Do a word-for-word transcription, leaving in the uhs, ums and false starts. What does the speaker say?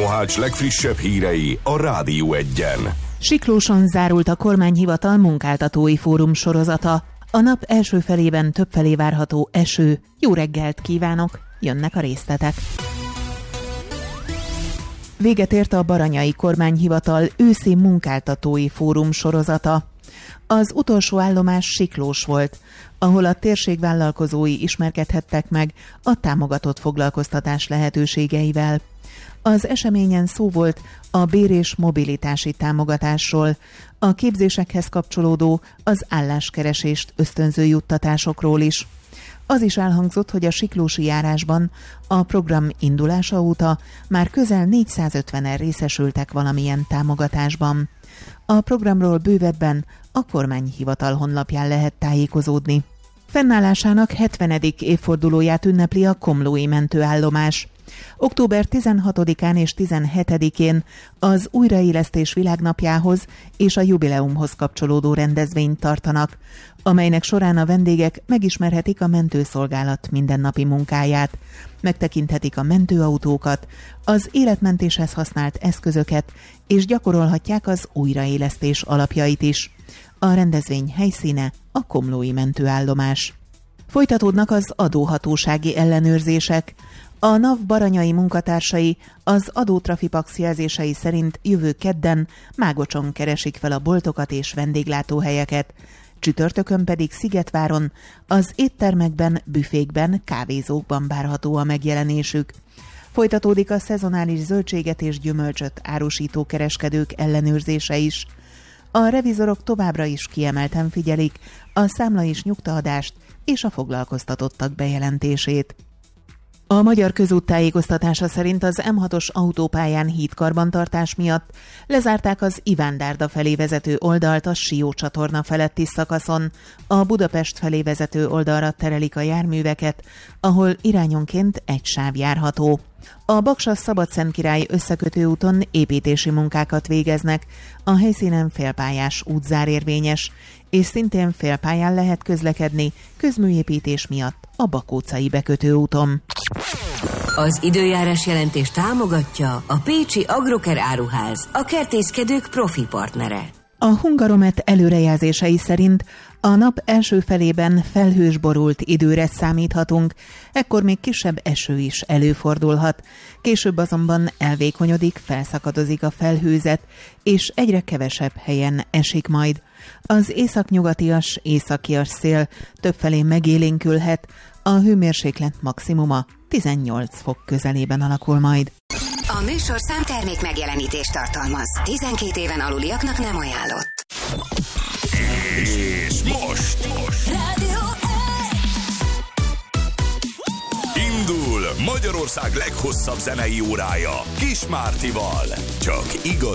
Mohács legfrissebb hírei a Rádió Egyen. Siklóson zárult a kormányhivatal munkáltatói fórum sorozata. A nap első felében többfelé várható eső. Jó reggelt kívánok, jönnek a részletek. Véget ért a Baranyai Kormányhivatal őszi munkáltatói fórum sorozata. Az utolsó állomás Siklós volt, ahol a térség vállalkozói ismerkedhettek meg a támogatott foglalkoztatás lehetőségeivel. Az eseményen szó volt a bér- és mobilitási támogatásról, a képzésekhez kapcsolódó, az álláskeresést ösztönző juttatásokról is. Az is elhangzott, hogy a siklósi járásban a program indulása óta már közel négyszázötvenen részesültek valamilyen támogatásban. A programról bővebben a kormányhivatal honlapján lehet tájékozódni. Fennállásának hetvenedik évfordulóját ünnepli a komlói mentőállomás. október tizenhatodikán és tizenhetedikén az újraélesztés világnapjához és a jubileumhoz kapcsolódó rendezvényt tartanak, amelynek során a vendégek megismerhetik a mentőszolgálat mindennapi munkáját, megtekinthetik a mentőautókat, az életmentéshez használt eszközöket, és gyakorolhatják az újraélesztés alapjait is. A rendezvény helyszíne a komlói mentőállomás. Folytatódnak az adóhatósági ellenőrzések. A NAV baranyai munkatársai az adótrafipax jelzései szerint jövő kedden Mágocson keresik fel a boltokat és vendéglátóhelyeket, csütörtökön pedig Szigetváron az éttermekben, büfékben, kávézókban várható a megjelenésük. Folytatódik a szezonális zöldséget és gyümölcsöt árusító kereskedők ellenőrzése is. A revizorok továbbra is kiemelten figyelik a számla- és nyugtaadást és a foglalkoztatottak bejelentését. A Magyar Közút tájékoztatása szerint az M hatos autópályán hídkarbantartás miatt lezárták az Iván-Dárda felé vezető oldalt a Sió csatorna feletti szakaszon. A Budapest felé vezető oldalra terelik a járműveket, ahol irányonként egy sáv járható. A Baksa-Szabadszentkirály összekötő úton építési munkákat végeznek, a helyszínen félpályás útzár érvényes, és szintén félpályán lehet közlekedni közműépítés miatt a Bakócai bekötő úton. Az időjárás jelentés támogatja a Pécsi Agroker Áruház, a kertészkedők profi partnere. A Hungaromet előrejelzései szerint a nap első felében felhős borult időre számíthatunk, ekkor még kisebb eső is előfordulhat. Később azonban elvékonyodik, felszakadozik a felhőzet, és egyre kevesebb helyen esik majd. Az északnyugatias, északias szél többfelé megélénkülhet, a hőmérséklet maximuma tizennyolc fok közelében alakul majd. A műsorszám termék megjelenítést tartalmaz. tizenkét éven aluliaknak nem ajánlott. És most, most. Rádió Indul Magyarország leghosszabb zenei órája Kis Mártival. Csak igaz